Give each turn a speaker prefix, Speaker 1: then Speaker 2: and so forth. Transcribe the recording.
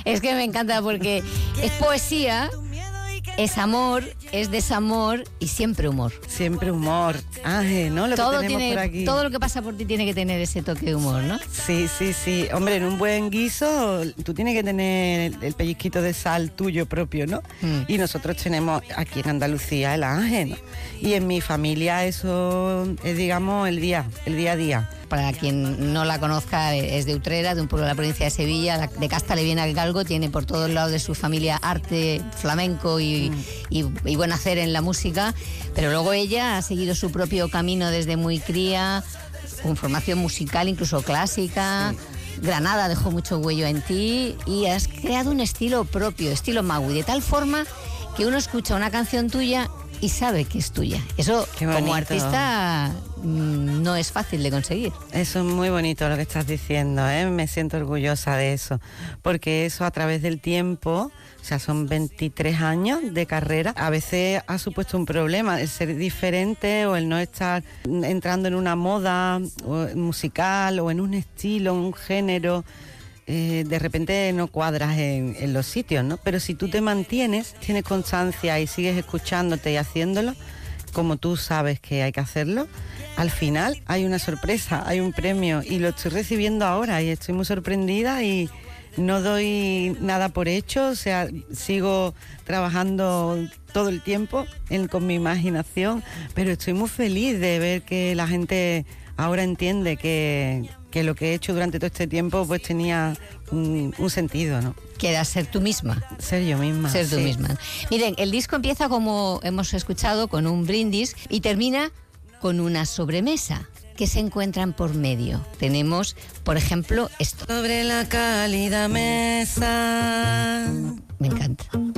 Speaker 1: Es que me encanta porque es poesía, es amor, es desamor y siempre humor.
Speaker 2: Siempre humor. ¿No? Lo
Speaker 1: Todo
Speaker 2: que tenemos por aquí.
Speaker 1: todo lo que pasa por ti tiene que tener ese toque de humor, ¿no?
Speaker 2: Sí. Hombre, en un buen guiso tú tienes que tener el pellizquito de sal tuyo propio, ¿no? Y nosotros tenemos aquí en Andalucía el ángel, ¿no? Y en mi familia eso es, digamos, el día a día.
Speaker 1: Para quien no la conozca, es de Utrera, de un pueblo de la provincia de Sevilla, de casta le viene al galgo, tiene por todos lados de su familia arte flamenco y buen hacer en la música, pero luego ella ha seguido su propio camino desde muy cría, con formación musical, incluso clásica. Sí. Granada dejó mucho huello en ti y has creado un estilo propio, estilo Maui, de tal forma que uno escucha una canción tuya y sabe que es tuya. Eso, como artista, no es fácil de conseguir.
Speaker 2: Eso es muy bonito lo que estás diciendo, ¿eh? Me siento orgullosa de eso, porque eso a través del tiempo, o sea, son 23 años de carrera, a veces ha supuesto un problema el ser diferente o el no estar entrando en una moda musical o en un estilo, en un género. De repente no cuadras en los sitios, ¿no? Pero si tú te mantienes, tienes constancia y sigues escuchándote y haciéndolo como tú sabes que hay que hacerlo, al final hay una sorpresa, hay un premio y lo estoy recibiendo ahora y estoy muy sorprendida y no doy nada por hecho, o sea, sigo trabajando todo el tiempo con mi imaginación, pero estoy muy feliz de ver que la gente ahora entiende que lo que he hecho durante todo este tiempo pues tenía un sentido, ¿no?
Speaker 1: Que era ser tú misma.
Speaker 2: Ser yo misma.
Speaker 1: Ser tú misma. Miren, el disco empieza, como hemos escuchado, con un brindis y termina con una sobremesa que se encuentran por medio. Tenemos, por ejemplo, esto.
Speaker 2: Sobre la cálida mesa.
Speaker 1: Me encanta.